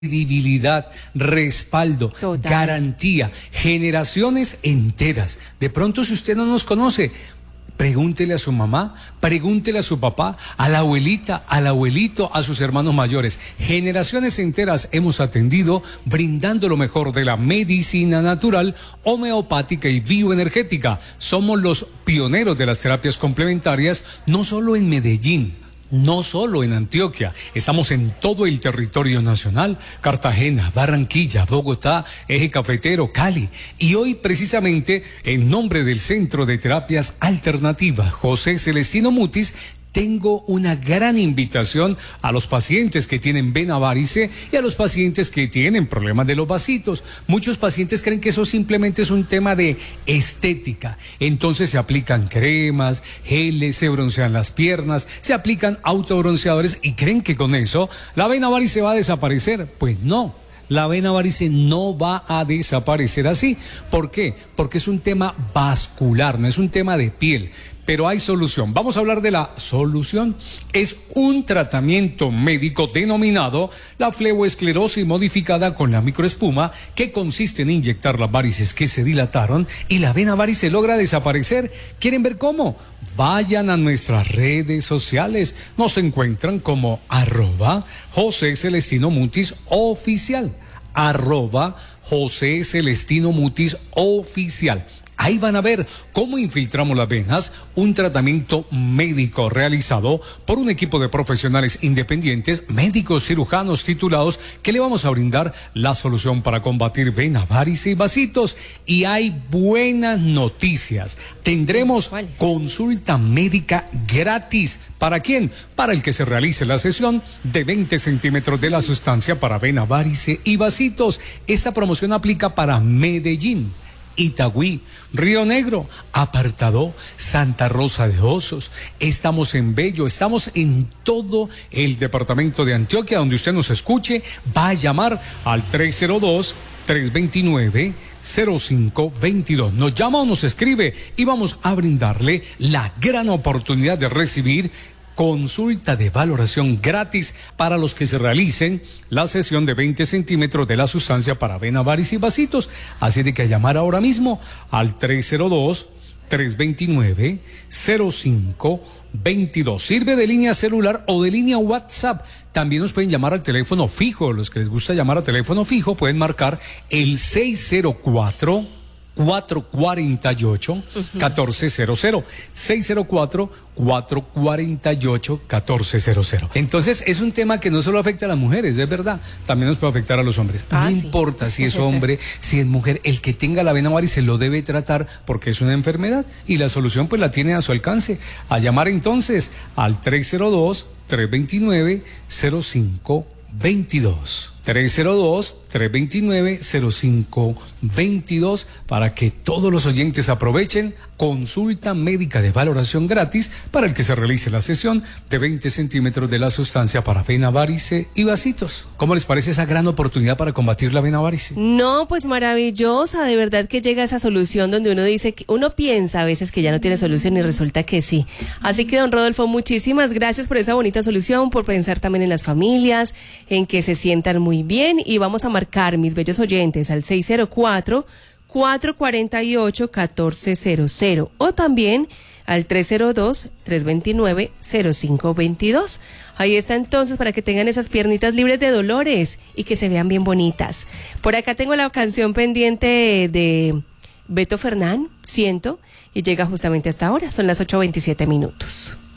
credibilidad, respaldo, Total. garantía, generaciones enteras. De pronto, si usted no nos conoce, pregúntele a su mamá, pregúntele a su papá, a la abuelita, al abuelito, a sus hermanos mayores. Generaciones enteras hemos atendido brindando lo mejor de la medicina natural, homeopática y bioenergética. Somos los pioneros de las terapias complementarias, no solo en Medellín, no solo en Antioquia, estamos en todo el territorio nacional: Cartagena, Barranquilla, Bogotá, Eje Cafetero, Cali. Y hoy, precisamente, en nombre del Centro de Terapias Alternativas José Celestino Mutis, tengo una gran invitación a los pacientes que tienen vena varice y a los pacientes que tienen problemas de los vasitos. Muchos pacientes creen que eso simplemente es un tema de estética. Entonces se aplican cremas, geles, se broncean las piernas, se aplican autobronceadores y creen que con eso la vena varice va a desaparecer. Pues no. La vena varice no va a desaparecer así. ¿Por qué? Porque es un tema vascular, no es un tema de piel. Pero hay solución. Vamos a hablar de la solución. Es un tratamiento médico denominado la fleboesclerosis modificada con la microespuma, que consiste en inyectar las varices que se dilataron y la vena varice logra desaparecer. ¿Quieren ver cómo? Vayan a nuestras redes sociales. Nos encuentran como @José Celestino Mutis Oficial. @José Celestino Mutis Oficial. Ahí van a ver cómo infiltramos las venas, un tratamiento médico realizado por un equipo de profesionales independientes, médicos cirujanos titulados, que le vamos a brindar la solución para combatir vena varice y vasitos. Y hay buenas noticias. Tendremos consulta médica gratis. ¿Para quién? Para el que se realice la sesión de 20 centímetros de la sustancia para vena varice y vasitos. Esta promoción aplica para Medellín, Itagüí, Río Negro, Apartadó, Santa Rosa de Osos. Estamos en Bello, estamos en todo el departamento de Antioquia. Donde usted nos escuche, va a llamar al 302-329-0522. Nos llama o nos escribe y vamos a brindarle la gran oportunidad de recibir consulta de valoración gratis para los que se realicen la sesión de 20 centímetros de la sustancia para vena varice y vasitos. Así de que a llamar ahora mismo al 302-329-0522. Sirve de línea celular o de línea WhatsApp. También nos pueden llamar al teléfono fijo. Los que les gusta llamar a teléfono fijo pueden marcar el 604-448-1400, 604-448-1400. Entonces es un tema que no solo afecta a las mujeres, es verdad, también nos puede afectar a los hombres. No importa si es hombre, si es mujer, el que tenga la vena varice lo debe tratar porque es una enfermedad y la solución pues la tiene a su alcance. A llamar entonces al 302-329-0522. 302-329-0522 para que todos los oyentes aprovechen consulta médica de valoración gratis para el que se realice la sesión de 20 centímetros de la sustancia para vena varice y vasitos. ¿Cómo les parece esa gran oportunidad para combatir la vena varice? No, pues maravillosa, de verdad que llega esa solución donde uno dice, que uno piensa a veces que ya no tiene solución y resulta que sí. Así que, don Rodolfo, muchísimas gracias por esa bonita solución, por pensar también en las familias, en que se sientan muy bien. Y vamos a marcar, mis bellos oyentes, al 604-448-1400 o también al 302-329-0522. Ahí está entonces para que tengan esas piernitas libres de dolores y que se vean bien bonitas. Por acá tengo la canción pendiente de Beto Fernán, Siento, y llega justamente hasta ahora, son las 8:27 minutos.